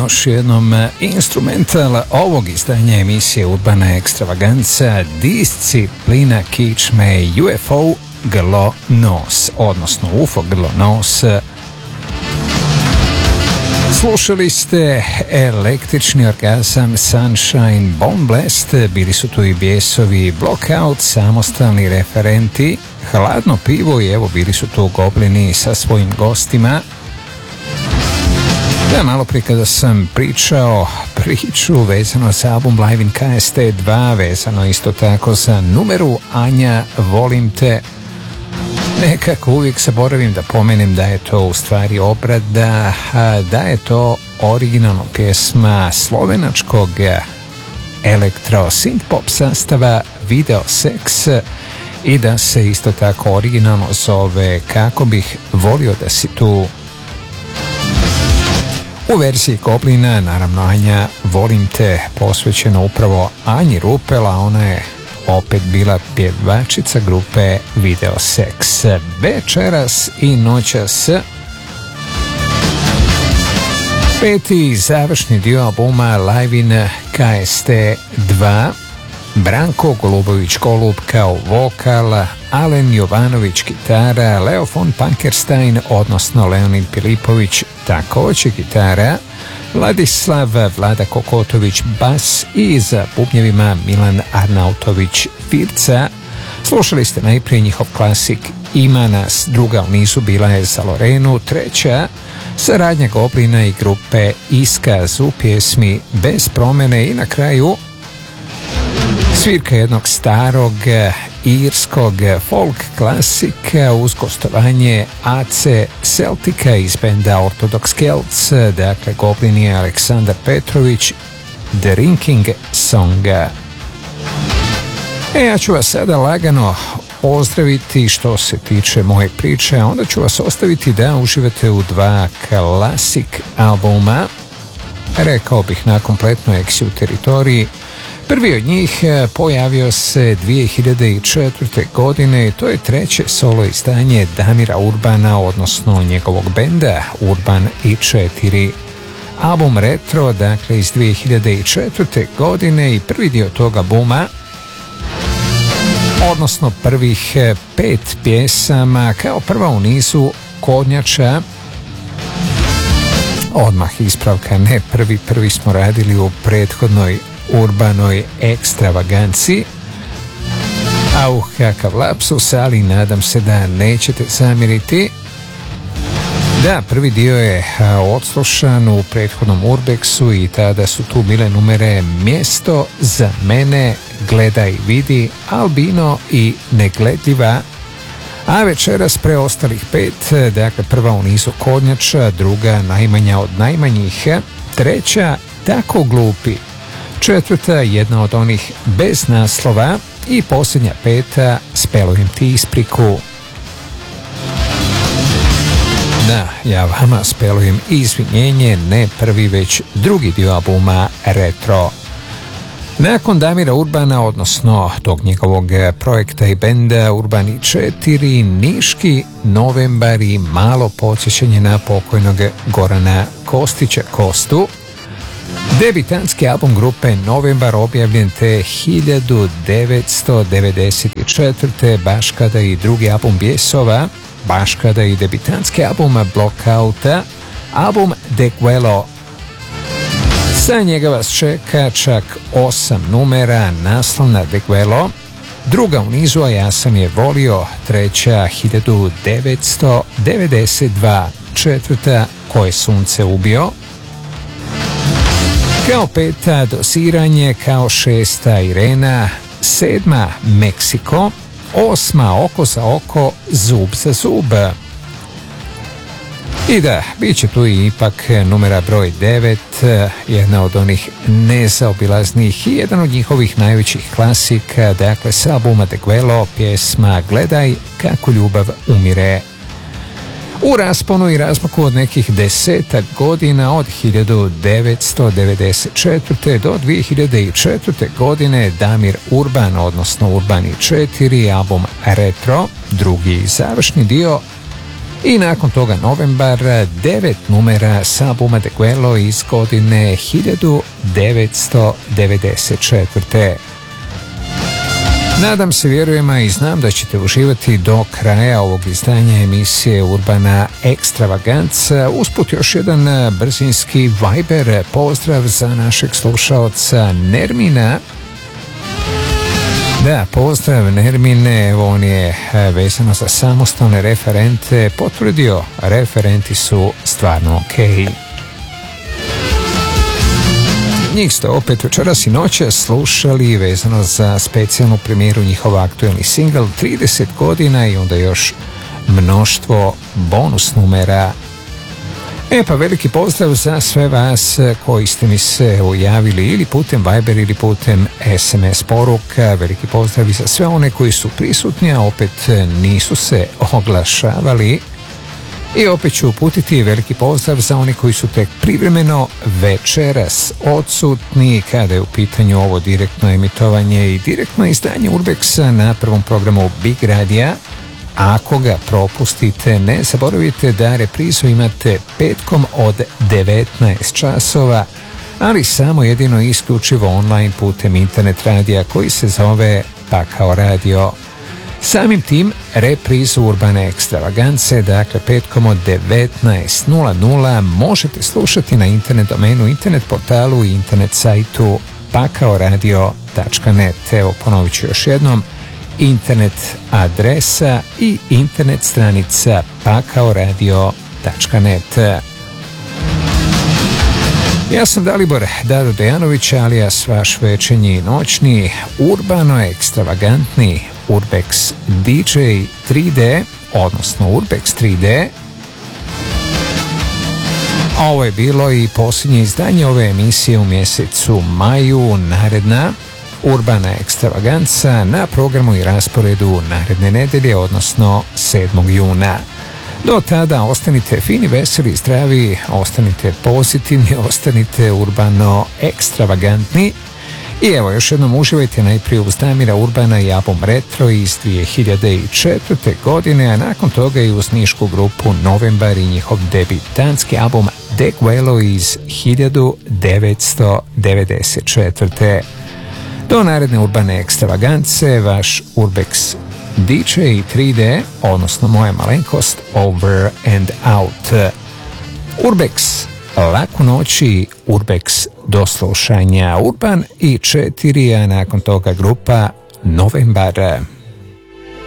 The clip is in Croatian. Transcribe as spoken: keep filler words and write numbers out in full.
još jednom instrumental ovog izdanja emisije Urbana Ekstravaganca, Disciplina kičme U F O GLONASS, odnosno U F O GLONASS. Slušali ste Električni orgazam, Sunshine, Bone Blast, bili su tu i Bijesovi, Blockout, Samostalni referenti, Hladno pivo i evo bili su tu Goblini sa svojim gostima. Da, malo prije kada sam pričao priču vezano za album Live in K S T dva, vezano isto tako za numeru Anja, volim te, nekako uvijek zaboravim da pomenem da je to u stvari obrada, da je to originalna pjesma slovenačkog elektro synth pop sastava Video Sex i da se isto tako originalno zove Kako bih volio da si tu. U verziji Goblina, naravno, Anja, volim te, posvećeno upravo Anji Rupela, ona je opet bila pjevačica grupe Video Sex. Večeras i noćas peti završni dio albuma Live in K S T dva, Branko Golubović-Golub kao vokal, Alen Jovanović gitara, Leo von Pankerstein, odnosno Leonid Pilipović također gitara, Vladislav Vlada Kokotović bas i za bubnjevima Milan Arnautović virca. Slušali ste najprije njihov klasik Ima nas, druga u nizu bila je za Lorenu, treća saradnja Goblina i grupe Iskaz u pjesmi Bez promjene i na kraju svirka jednog starog irskog folk klasika uz gostovanje A C Celtica iz benda Orthodox Celts, dakle Goblin je Aleksandar Petrović, Drinking Song. E, ja ću vas sada lagano pozdraviti što se tiče moje priče, a onda ću vas ostaviti da uživate u dva klasik albuma, rekao bih na kompletnoj Exiju teritoriji. Prvi od njih pojavio se dvije hiljade četvrte. godine, to je treće solo izdanje Damira Urbana, odnosno njegovog benda Urban i četiri. Album Retro, dakle iz dvije hiljade četvrte. godine i prvi dio toga albuma, odnosno prvih pet pjesama, kao prva u nizu Kornjača. Odmah ispravka, ne prvi, prvi smo radili u prethodnoj Urbanoj ekstravaganci. Auh, kakav lapsus, ali nadam se da nećete zamjeriti. Da, prvi dio je odslušan u prethodnom Urbexu i tada su tu bile numere Mjesto za mene, Gledaj, vidi, Albino i Negledljiva. A večeras preostalih pet, dakle prva u nizu Kornjača, druga Najmanja od najmanjih, treća Tako glupi, četvrta jedna od onih bez naslova i posljednja peta Spelujem ti ispriku. Da, ja vama spelujem izvinjenje, ne prvi već drugi dio albuma Retro. Nakon Damira Urbana, odnosno tog njegovog projekta i benda Urbani četiri, Niški novembar i malo podsjećanje na pokojnog Gorana Kostića Kostu. Debitantski album grupe Novembar objavljen te hiljadu devetsto devedeset četvrte. baš kada i drugi album Bijesova, baš kada i debitantski album Blockouta, album De Quello. Sa njega vas čeka čak osam numera, naslovna De Quello, druga u nizu A ja sam je volio, treća hiljadu devetsto devedeset dva, četvrta Koje sunce ubio, kao peta Dosiranje, kao šesta Irena, sedma Meksiko, osma Oko za oko, Zub za zub. I da, bit će tu i ipak numera broj devet, jedna od onih nezaobilaznih i jedan od njihovih najvećih klasika, dakle s albuma De Quello, pjesma Gledaj kako ljubav umire. U rasponu i razmaku od nekih desetak godina, od hiljadu devetsto devedeset četvrte. do dvije hiljade četvrte. godine, Damir Urban, odnosno Urbani četiri, album Retro, drugi i završni dio, I nakon toga Novembar, devet numera sa albuma De Quello iz godine hiljadu devetsto devedeset četvrte. Nadam se, vjerujem, a i znam da ćete uživati do kraja ovog izdanja emisije Urbana Ekstravaganca. Usput još jedan brzinski Viber pozdrav za našeg slušaoca Nermina. Da, pozdrav Nermine, evo on je vezano za samostalne referente potvrdio, referenti su stvarno okej. Njih ste opet večeras i noćas slušali vezano za specijalnu premijeru njihova aktuelni singl trideset godina i onda još mnoštvo bonus numera. E pa veliki pozdrav za sve vas koji ste mi se ujavili ili putem Viber ili putem es em es poruka. Veliki pozdrav i za sve one koji su prisutni, a opet nisu se oglašavali. I opet ću uputiti veliki pozdrav za oni koji su tek privremeno večeras odsutni kada je u pitanju ovo direktno emitovanje i direktno izdanje Urbexa na prvom programu Big Radija. Ako ga propustite, ne zaboravite da reprizu imate petkom od devetnaest časova, ali samo jedino i isključivo online putem internet radija koji se zove Pakao radio. Samim tim, reprizu Urbane Ekstravagance, dakle petkom od devetnaest nula nula, možete slušati na internet domenu, internet portalu i internet sajtu pakao radio tačka net. Evo, ponovit ću još jednom, internet adresa i internet stranica pakao radio tačka net. Ja sam Dalibor Dado Dejanović, alias vaš večernji noćni urbano ekstravagantni Urbex D J tri D, odnosno Urbex tri D. Ovo je bilo i posljednje izdanje ove emisije u mjesecu maju. Naredna Urbana Ekstravaganca na programu i rasporedu naredne nedelje, odnosno sedmog juna. Do tada ostanite fini, veseli, zdravi, ostanite pozitivni, ostanite urbano ekstravagantni. I evo, još jednom uživajte najprije uz Damira Urbana i album Retro iz dvije hiljade četvrte. godine, a nakon toga i uz nišku grupu Novembar i njihov debitantski album De Quello iz hiljadu devetsto devedeset četvrte. Do naredne Urbane Ekstravagance, vaš Urbex D J tri D, odnosno moja malenkost, over and out. Urbex, laku noć i Urbex do slušanja. Urban i četiri, a nakon toga grupa Novembar.